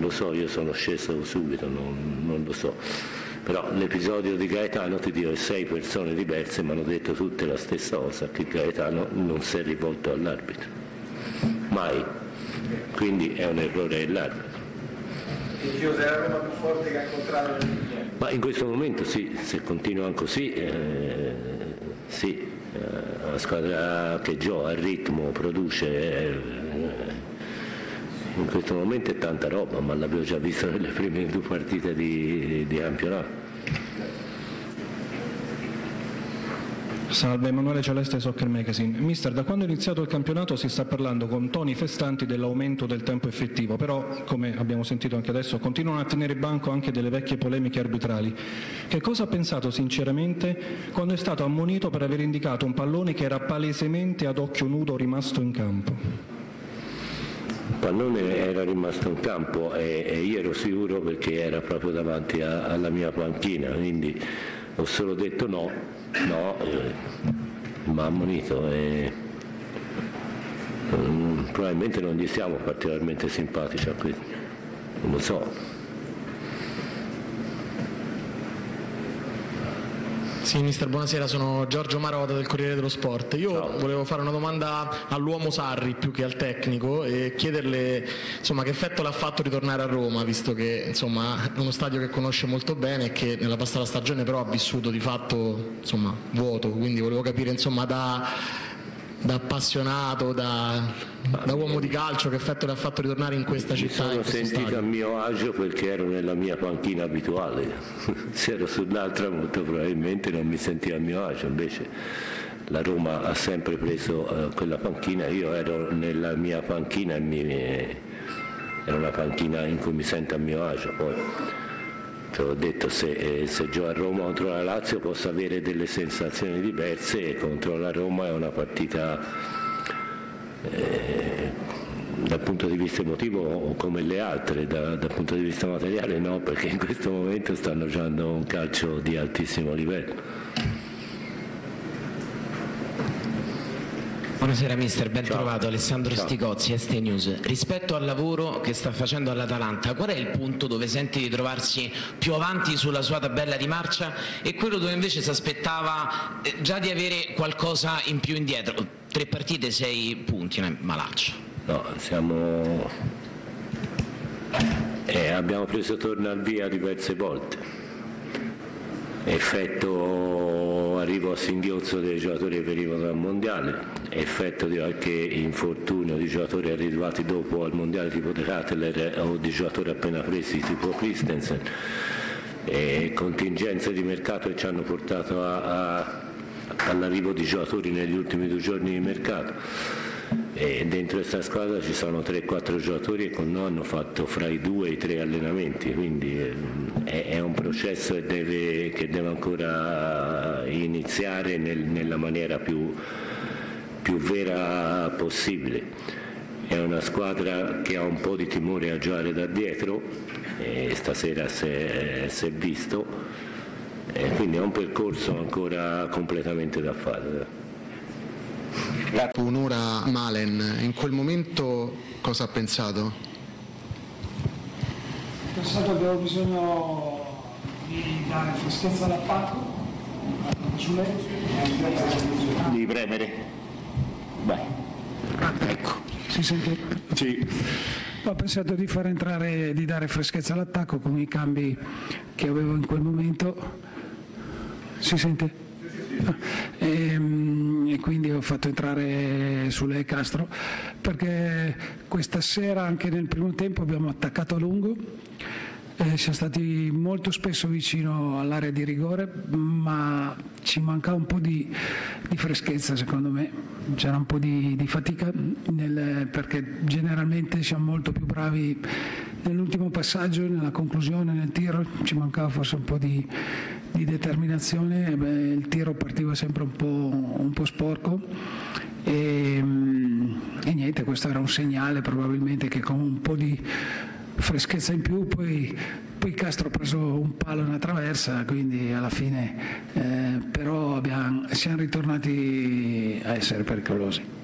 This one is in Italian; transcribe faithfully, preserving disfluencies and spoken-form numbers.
lo so, io sono sceso subito, non, non lo so. Però l'episodio di Gaetano, ti dico, sei persone diverse mi hanno detto tutte la stessa cosa, che Gaetano non si è rivolto all'arbitro. Mai. Quindi è un errore dell'arbitro. Dicevo, se la Roma più forte che ha incontrato nel weekend. Ma in questo momento sì, se continuano così, eh, sì, eh, la squadra che gioca, il ritmo, produce, eh, in questo momento è tanta roba, ma l'avevo già visto nelle prime due partite di, di campionato. Salve, Emanuele Celeste, Soccer Magazine. Mister, da quando è iniziato il campionato si sta parlando con toni festanti dell'aumento del tempo effettivo, però, come abbiamo sentito anche adesso, continuano a tenere banco anche delle vecchie polemiche arbitrali. Che cosa ha pensato sinceramente quando è stato ammonito per aver indicato un pallone che era palesemente ad occhio nudo rimasto in campo? Il pallone era rimasto in campo e, e io ero sicuro perché era proprio davanti a, alla mia panchina, quindi ho solo detto no, no, eh, mi ha ammonito e um, probabilmente non gli siamo particolarmente simpatici a questo, non lo so. Sì, mister, buonasera, sono Giorgio Maroda del Corriere dello Sport. Io Ciao. Volevo fare una domanda all'uomo Sarri più che al tecnico e chiederle insomma, che effetto l'ha fatto ritornare a Roma, visto che insomma, è uno stadio che conosce molto bene e che nella passata stagione però ha vissuto di fatto insomma, vuoto, quindi volevo capire insomma, da, da appassionato, da, da uomo di calcio, che effetto le ha fatto ritornare in questa Mi città. sono sentito a mio agio perché ero nella mia panchina abituale, se ero sull'altra molto probabilmente non mi sentivo a mio agio, invece la Roma ha sempre preso uh, quella panchina, io ero nella mia panchina e mi, era una panchina in cui mi sento a mio agio. Poi te l'ho detto, se, eh, se gioco a Roma contro la Lazio posso avere delle sensazioni diverse e contro la Roma è una partita eh, dal punto di vista emotivo come le altre, da, dal punto di vista materiale no, perché in questo momento stanno giocando un calcio di altissimo livello. Buonasera mister, ben Ciao. trovato. Alessandro Ciao. Sticozzi, S T News. Rispetto al lavoro che sta facendo all'Atalanta, qual è il punto dove sente di trovarsi più avanti sulla sua tabella di marcia e quello dove invece si aspettava eh, già di avere qualcosa in più indietro? Tre partite, sei punti, no, malaccio. No, siamo eh, abbiamo preso torno al via diverse volte. Effetto arrivo a singhiozzo dei giocatori che venivano dal mondiale, effetto di qualche infortunio di giocatori arrivati dopo al mondiale tipo De Ketelaere o di giocatori appena presi tipo Christensen, e contingenze di mercato che ci hanno portato a, a, all'arrivo di giocatori negli ultimi due giorni di mercato. E dentro questa squadra ci sono tre quattro giocatori che con noi hanno fatto fra i due e i tre allenamenti, quindi è, è un processo che deve, che deve ancora iniziare nel, nella maniera più, più vera possibile. È una squadra che ha un po' di timore a giocare da dietro e stasera si è, si è visto, e quindi è un percorso ancora completamente da fare. Un'ora Malen, in quel momento cosa ha pensato? Ho pensato che avevo bisogno di dare freschezza all'attacco, Devi premere. Vai. Ecco, si sente? Sì. Ho pensato di far entrare, di dare freschezza all'attacco con i cambi che avevo in quel momento. Si sente? E, e quindi ho fatto entrare Sule Castro perché questa sera anche nel primo tempo abbiamo attaccato a lungo, eh, siamo stati molto spesso vicino all'area di rigore, ma ci mancava un po' di, di freschezza, secondo me c'era un po' di, di fatica nel, perché generalmente siamo molto più bravi nell'ultimo passaggio, nella conclusione, nel tiro, ci mancava forse un po' di di determinazione. Beh, il tiro partiva sempre un po', un po' sporco e, e niente, questo era un segnale probabilmente che con un po' di freschezza in più poi, poi Castro ha preso un palo in una traversa, quindi alla fine eh, però abbiamo, siamo ritornati a essere pericolosi.